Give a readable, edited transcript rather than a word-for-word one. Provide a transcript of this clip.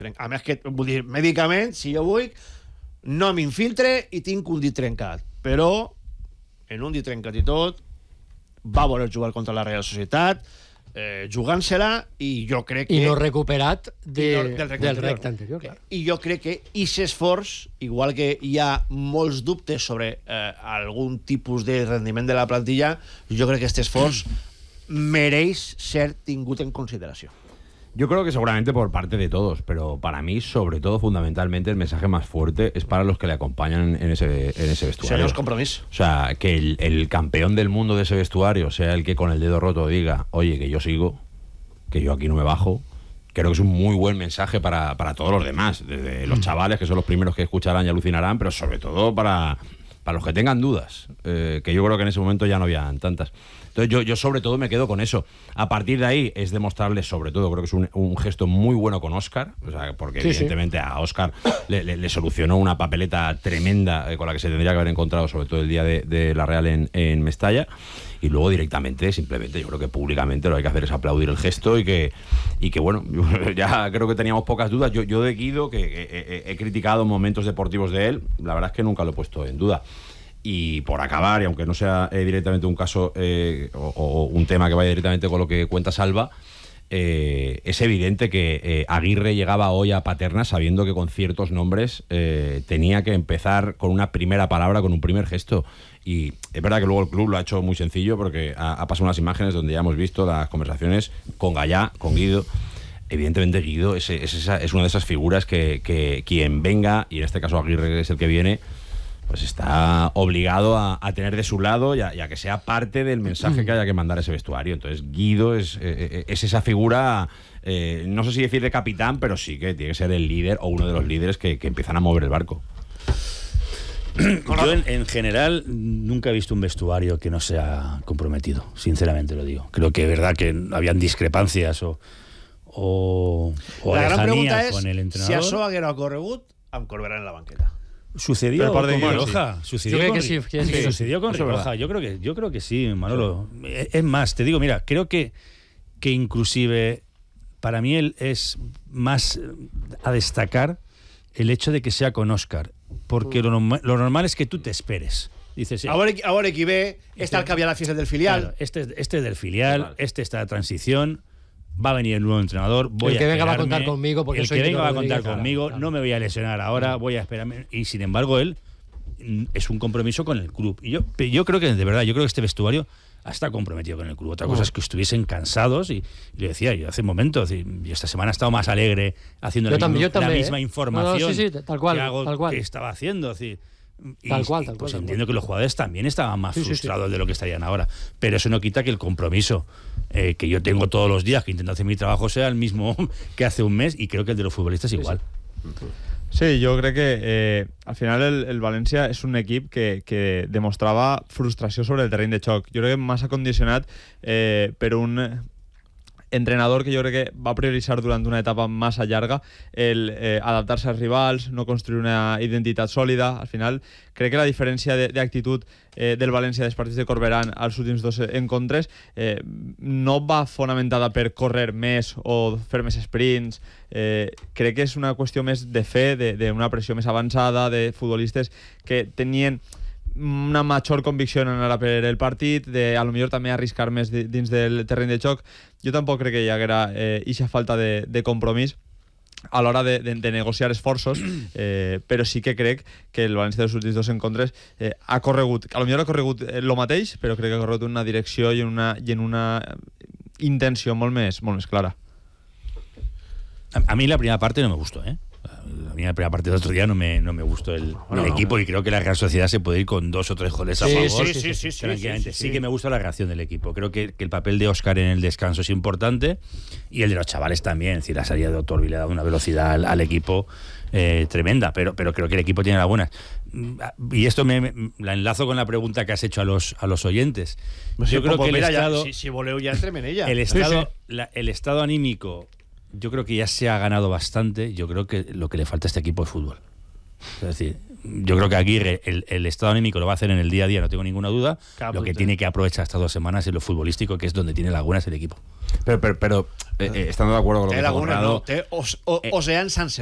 A més que, vull dir, mèdicament, si jo vull, no m'infiltre i tinc un dit trencat. Però, en un dit trencat i tot, va voler jugar contra la Real Societat, jugant-se-la, i jo crec que... I no recuperat del recte anterior, clar. I jo crec que aquest esforç, igual que hi ha molts dubtes sobre algun tipus de rendiment de la plantilla, jo crec que aquest esforç mereix ser tingut en consideració. Yo creo que seguramente por parte de todos, pero para mí, sobre todo, fundamentalmente, el mensaje más fuerte es para los que le acompañan en ese vestuario. Serios compromisos. O sea, que el campeón del mundo de ese vestuario sea el que con el dedo roto diga, oye, que yo sigo, que yo aquí no me bajo. Creo que es un muy buen mensaje para todos los demás, desde los chavales, que son los primeros que escucharán y alucinarán, pero sobre todo para los que tengan dudas, que yo creo que en ese momento ya no habían tantas. Entonces yo sobre todo me quedo con eso. A partir de ahí es demostrarle, sobre todo, creo que es un gesto muy bueno con Óscar, o sea, porque evidentemente a Óscar le solucionó una papeleta tremenda con la que se tendría que haber encontrado, sobre todo el día de la Real en Mestalla. Y luego directamente, simplemente, yo creo que públicamente lo que hay que hacer es aplaudir el gesto y que bueno, ya creo que teníamos pocas dudas. Yo de Guido, que he criticado momentos deportivos de él, la verdad es que nunca lo he puesto en duda. Y por acabar, y aunque no sea directamente un caso o un tema que vaya directamente con lo que cuenta Salva, es evidente que Aguirre llegaba hoy a Paterna sabiendo que con ciertos nombres tenía que empezar con una primera palabra, con un primer gesto. Y es verdad que luego el club lo ha hecho muy sencillo, porque ha pasado unas imágenes donde ya hemos visto las conversaciones con Gallá, con Guido. Evidentemente Guido es una de esas figuras que quien venga, y en este caso Aguirre es el que viene, pues está obligado a tener de su lado y a que sea parte del mensaje que haya que mandar a ese vestuario. Entonces Guido es esa figura, no sé si decir de capitán, pero sí que tiene que ser el líder o uno de los líderes que empiezan a mover el barco. Yo en general nunca he visto un vestuario que no sea comprometido, sinceramente lo digo. Creo que es verdad que habían discrepancias o la gran pregunta con el entrenador. Si això haguera corregut amb Corberán en la banqueta. Sucedió con Rioja. Sucedió con Rioja. Yo creo que sí, Manolo. Es más, te digo, mira, creo que inclusive para mí él es más a destacar el hecho de que sea con Óscar, porque lo normal es que tú te esperes. Dices, ahora que ve, está el que había la fiesta del filial. Claro, este es del filial, este está de transición. Va a venir el nuevo entrenador. El que venga va a contar conmigo. Porque el que venga va a contar conmigo. No me voy a lesionar ahora. Voy a esperarme. Y sin embargo, él es un compromiso con el club. Y yo creo que, de verdad, yo creo que este vestuario está comprometido con el club. Otra cosa es que estuviesen cansados. Y le decía yo hace un momento, y esta semana he estado más alegre haciendo la misma información tal cual. que estaba haciendo. Tal cual. Pues entiendo que los jugadores también estaban más frustrados de lo que estarían ahora, pero eso no quita que el compromiso que yo tengo todos los días, que intento hacer mi trabajo, sea el mismo que hace un mes, y creo que el de los futbolistas igual. Sí, jo crec que al final el València és un equip que demostrava frustració sobre el terreny de xoc. Jo crec que massa condicionat per un entrenador que jo crec que va prioritzar durant una etapa massa llarga el adaptar-se als rivals, no construir una identitat sòlida. Al final crec que la diferència d'actitud del València dels partits de Corberán als últims dos encontres no va fonamentada per córrer més o fer més sprints. Crec que és una qüestió més de fe, d'una pressió més avançada, de futbolistes que tenien una major convicció en anar a per el partit, de a lo millor també arriscar més dins del terreny de joc. Jo tampoc crec que hi haguera eixa falta de compromís a l'hora de negociar esforços, però sí que crec que el València dels últims dos encontres ha corregut, a lo millor ha corregut el mateix, però crec que ha corregut en una direcció i en una intenció molt més clara. A mí la primera parte no me gustó, A mí la primera parte del otro día no me gustó el equipo, y creo que la Real Sociedad se puede ir con 2 o 3 goles a favor. Tranquilamente. Sí que me gusta la reacción del equipo. Creo que el papel de Óscar en el descanso es importante, y el de los chavales también. Es decir, la salida de Otorbi le ha dado una velocidad al equipo tremenda, pero creo que el equipo tiene lagunas. Y esto la enlazo con la pregunta que has hecho a los oyentes. Yo creo que el estado, si voleu ja entrem en ella. El estado anímico, yo creo que ya se ha ganado bastante. Yo creo que lo que le falta a este equipo es fútbol. Es decir, yo creo que Aguirre el estado anímico lo va a hacer en el día a día, no tengo ninguna duda. Lo que tiene que aprovechar estas 2 semanas es lo futbolístico, que es donde tiene lagunas el equipo. Pero estando de acuerdo con lo que té ha lagunes, Conrado, no, té oceans sense